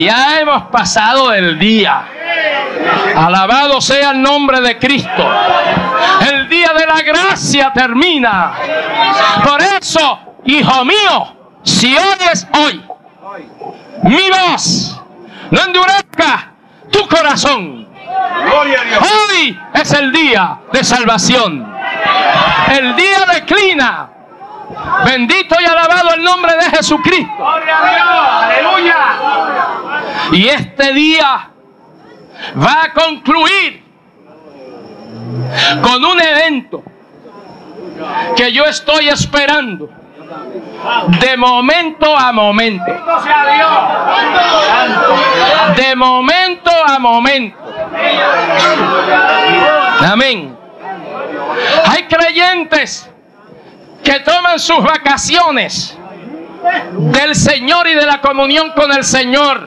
Ya hemos pasado el día. Alabado sea el nombre de Cristo. El día de la gracia termina. Por eso, hijo mío, si oyes hoy mi voz, no endurezca tu corazón. Hoy es el día de salvación. El día declina. Bendito y alabado el nombre de Jesucristo. ¡Gloria a Dios! ¡Aleluya! Y este día va a concluir con un evento que yo estoy esperando de momento a momento. De momento a momento. Amén. Hay creyentes que toman sus vacaciones del Señor y de la comunión con el Señor,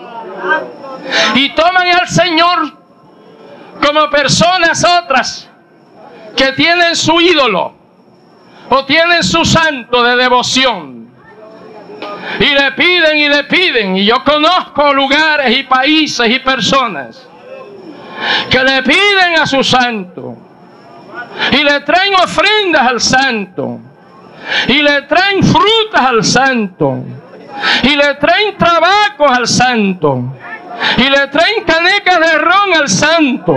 y toman al Señor como personas otras que tienen su ídolo o tienen su santo de devoción, y le piden, y yo conozco lugares y países y personas que le piden a su santo y le traen ofrendas al santo, y le traen frutas al santo, y le traen tabacos al santo, y le traen canecas de ron al santo,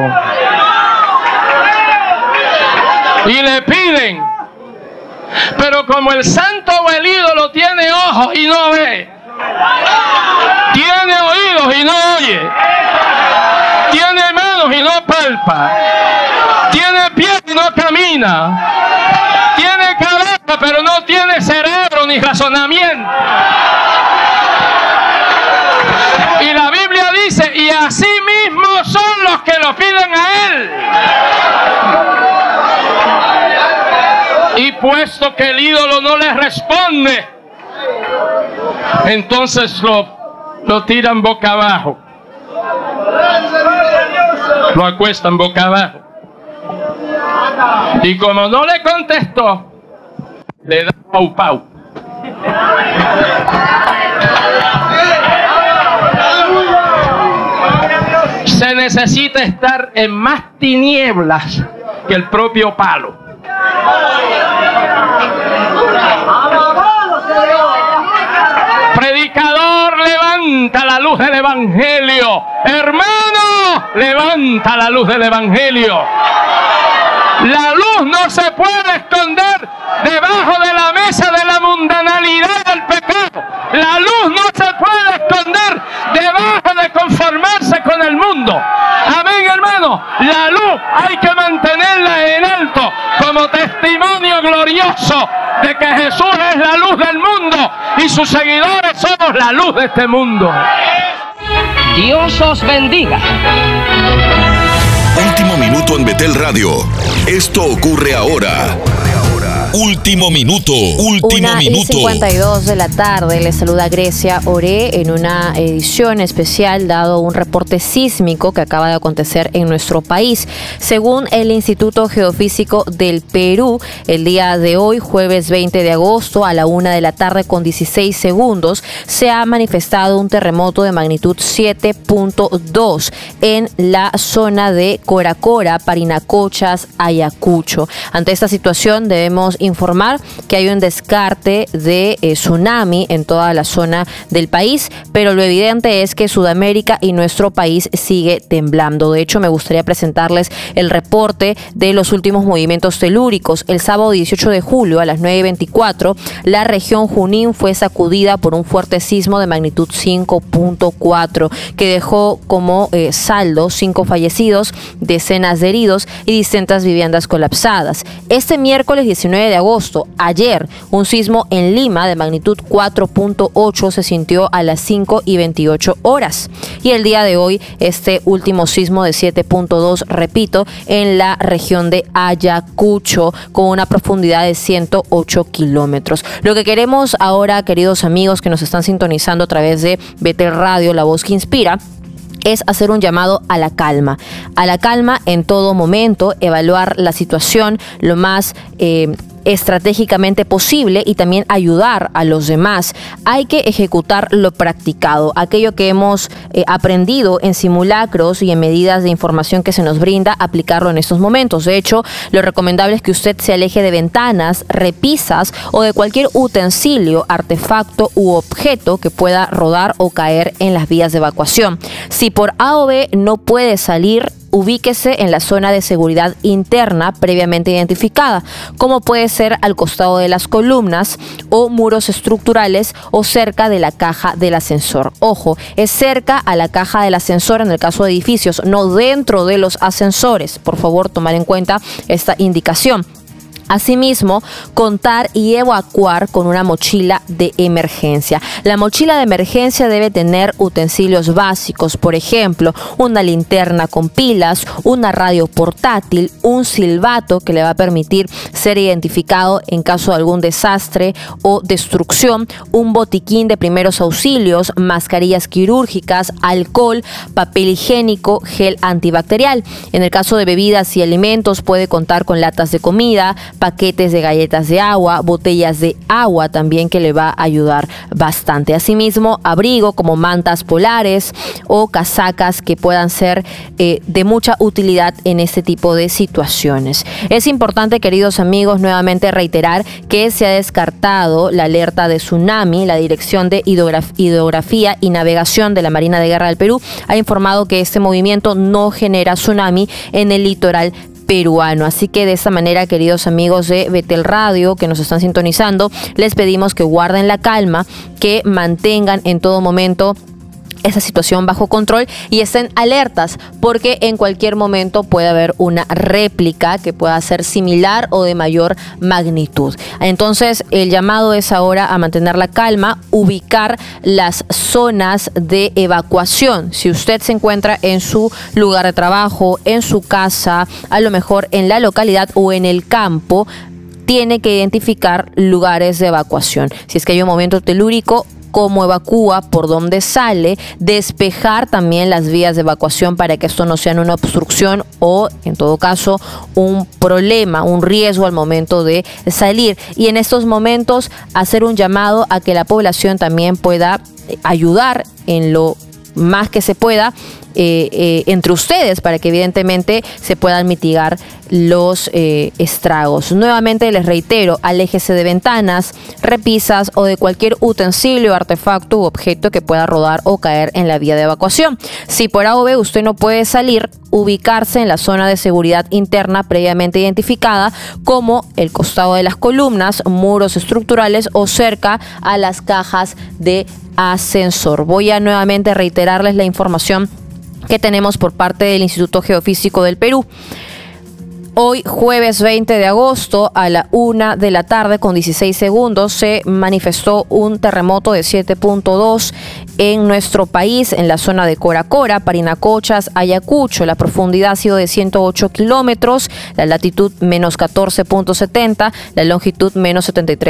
y le piden. Pero como el santo o el ídolo tiene ojos y no ve, tiene oídos y no oye, tiene manos y no palpa, tiene pies y no camina, tiene cabeza pero no tiene cerebro ni razonamiento. Y la Biblia dice, y así mismo son los que lo piden a Él. Y puesto que el ídolo no les responde, entonces lo tiran boca abajo, lo acuestan boca abajo, y como no le contestó, le da pau pau. Se necesita estar en más tinieblas que el propio palo. Predicador, levanta la luz del Evangelio. Hermano, levanta la luz del Evangelio. La luz no se puede esconder debajo de la mesa de la mundanalidad del pecado. La luz no se puede esconder debajo de conformarse con el mundo. Amén, hermano. La luz hay que mantenerla en alto como testimonio glorioso de que Jesús es la luz del mundo y sus seguidores somos la luz de este mundo. Dios os bendiga. Último minuto en Betel Radio. Esto ocurre ahora. Último minuto. 1:52 de la tarde. Les saluda Grecia Oré en una edición especial dado un reporte sísmico que acaba de acontecer en nuestro país. Según el Instituto Geofísico del Perú, el día de hoy, jueves 20 de agosto, a la 1 de la tarde con 16 segundos, se ha manifestado un terremoto de magnitud 7.2 en la zona de Coracora, Parinacochas, Ayacucho. Ante esta situación debemos informar que hay un descarte de tsunami en toda la zona del país, pero lo evidente es que Sudamérica y nuestro país sigue temblando. De hecho, me gustaría presentarles el reporte de los últimos movimientos telúricos. El sábado 18 de julio a las 9:24, la región Junín fue sacudida por un fuerte sismo de magnitud 5.4 que dejó como saldo 5 fallecidos, decenas de heridos y distintas viviendas colapsadas. Este miércoles 19 de agosto, ayer, un sismo en Lima de magnitud 4.8 se sintió a las 5:28 horas. Y el día de hoy, este último sismo de 7.2, repito, en la región de Ayacucho, con una profundidad de 108 kilómetros. Lo que queremos ahora, queridos amigos que nos están sintonizando a través de Betel Radio, la voz que inspira, es hacer un llamado a la calma en todo momento, evaluar la situación lo más estratégicamente posible y también ayudar a los demás. Hay que ejecutar lo practicado, aquello que hemos aprendido en simulacros y en medidas de información que se nos brinda, aplicarlo en estos momentos. De hecho, lo recomendable es que usted se aleje de ventanas, repisas o de cualquier utensilio, artefacto u objeto que pueda rodar o caer en las vías de evacuación. Si por A o B no puede salir, ubíquese en la zona de seguridad interna previamente identificada, como puede ser al costado de las columnas o muros estructurales o cerca de la caja del ascensor. Ojo, es cerca a la caja del ascensor en el caso de edificios, no dentro de los ascensores. Por favor, tomar en cuenta esta indicación. Asimismo, contar y evacuar con una mochila de emergencia. La mochila de emergencia debe tener utensilios básicos, por ejemplo, una linterna con pilas, una radio portátil, un silbato que le va a permitir ser identificado en caso de algún desastre o destrucción, un botiquín de primeros auxilios, mascarillas quirúrgicas, alcohol, papel higiénico, gel antibacterial. En el caso de bebidas y alimentos, puede contar con latas de comida, paquetes de galletas de agua, botellas de agua también, que le va a ayudar bastante. Asimismo, abrigo como mantas polares o casacas que puedan ser de mucha utilidad en este tipo de situaciones. Es importante, queridos amigos, nuevamente reiterar que se ha descartado la alerta de tsunami. La Dirección de Hidrografía y Navegación de la Marina de Guerra del Perú ha informado que este movimiento no genera tsunami en el litoral peruano. Así que de esta manera, queridos amigos de Betel Radio que nos están sintonizando, les pedimos que guarden la calma, que mantengan en todo momento esa situación bajo control y estén alertas, porque en cualquier momento puede haber una réplica que pueda ser similar o de mayor magnitud. Entonces, el llamado es ahora a mantener la calma, ubicar las zonas de evacuación. Si usted se encuentra en su lugar de trabajo, en su casa, a lo mejor en la localidad o en el campo, tiene que identificar lugares de evacuación. Si es que hay un momento telúrico, cómo evacúa, por dónde sale, despejar también las vías de evacuación para que esto no sea una obstrucción o, en todo caso, un problema, un riesgo al momento de salir. Y en estos momentos hacer un llamado a que la población también pueda ayudar en lo más que se pueda entre ustedes, para que evidentemente se puedan mitigar los estragos. Nuevamente les reitero, aléjese de ventanas, repisas o de cualquier utensilio, artefacto u objeto que pueda rodar o caer en la vía de evacuación. Si por A o B usted no puede salir, ubicarse en la zona de seguridad interna previamente identificada, como el costado de las columnas, muros estructurales o cerca a las cajas de ascensor. Voy a nuevamente reiterarles la información que tenemos por parte del Instituto Geofísico del Perú. Hoy, jueves 20 de agosto, a la 1 de la tarde con 16 segundos, se manifestó un terremoto de 7.2 en nuestro país, en la zona de Coracora, Parinacochas, Ayacucho. La profundidad ha sido de 108 kilómetros, la latitud menos 14.70, la longitud menos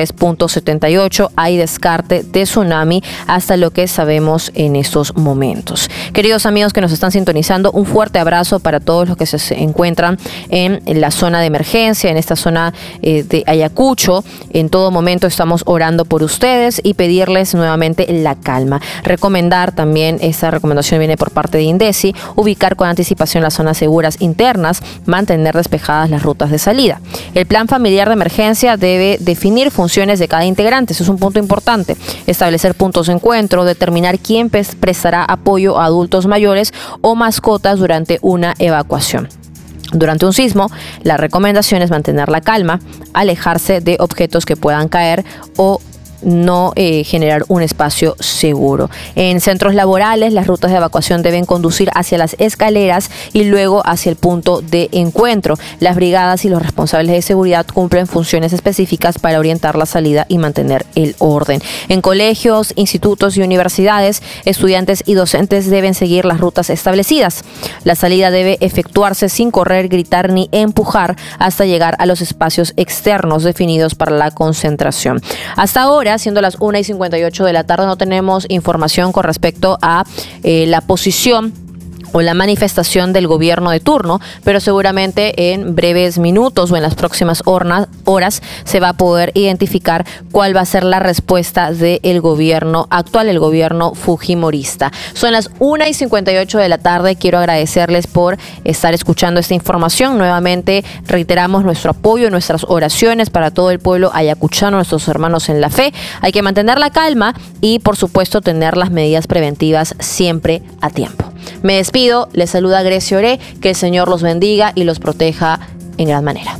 73.78. Hay descarte de tsunami hasta lo que sabemos en estos momentos. Queridos amigos que nos están sintonizando, un fuerte abrazo para todos los que se encuentran en la zona de emergencia, en esta zona de Ayacucho. En todo momento estamos orando por ustedes y pedirles nuevamente la calma. Recomendar también, esta recomendación viene por parte de INDECI, ubicar con anticipación las zonas seguras internas, mantener despejadas las rutas de salida. El plan familiar de emergencia debe definir funciones de cada integrante, eso es un punto importante. Establecer puntos de encuentro, determinar quién prestará apoyo a adultos mayores o mascotas durante una evacuación. Durante un sismo, la recomendación es mantener la calma, alejarse de objetos que puedan caer o no generar un espacio seguro. En centros laborales, las rutas de evacuación deben conducir hacia las escaleras y luego hacia el punto de encuentro. Las brigadas y los responsables de seguridad cumplen funciones específicas para orientar la salida y mantener el orden. En colegios, institutos y universidades, estudiantes y docentes deben seguir las rutas establecidas. La salida debe efectuarse sin correr, gritar ni empujar hasta llegar a los espacios externos definidos para la concentración. Hasta ahora, siendo las 1:58 de la tarde, no tenemos información con respecto a la posición o la manifestación del gobierno de turno, pero seguramente en breves minutos o en las próximas horas se va a poder identificar cuál va a ser la respuesta del gobierno actual, el gobierno fujimorista. Son las 1:58 de la tarde. Quiero agradecerles por estar escuchando esta información. Nuevamente reiteramos nuestro apoyo, nuestras oraciones para todo el pueblo ayacuchano, nuestros hermanos en la fe. Hay que mantener la calma y, por supuesto, tener las medidas preventivas siempre a tiempo. Me despido, les saluda Grecia Oré, que el Señor los bendiga y los proteja en gran manera.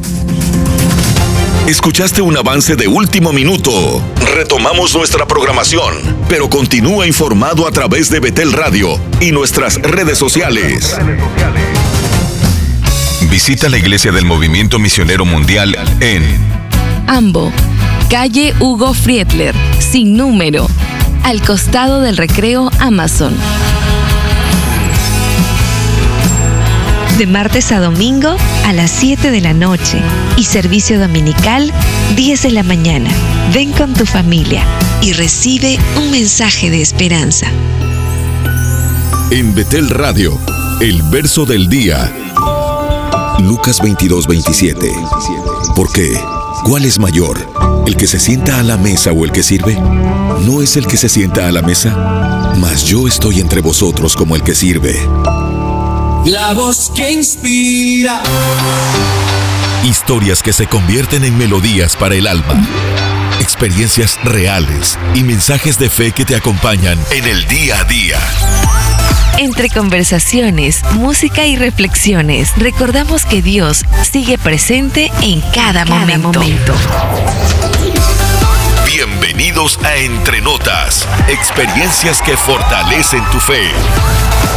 Escuchaste un avance de último minuto. Retomamos nuestra programación, pero continúa informado a través de Betel Radio y nuestras redes sociales. Visita la Iglesia del Movimiento Misionero Mundial en Ambo, calle Hugo Friedler, sin número, al costado del Recreo Amazon. De martes a domingo a las 7 de la noche y servicio dominical 10 de la mañana. Ven con tu familia y recibe un mensaje de esperanza. En Betel Radio, el verso del día. Lucas 22:27. ¿Por qué? ¿Cuál es mayor? ¿El que se sienta a la mesa o el que sirve? ¿No es el que se sienta a la mesa? Mas yo estoy entre vosotros como el que sirve. La voz que inspira. Historias que se convierten en melodías para el alma. Experiencias reales y mensajes de fe que te acompañan en el día a día. Entre conversaciones, música y reflexiones, recordamos que Dios sigue presente en cada momento. Bienvenidos a Entre Notas, experiencias que fortalecen tu fe.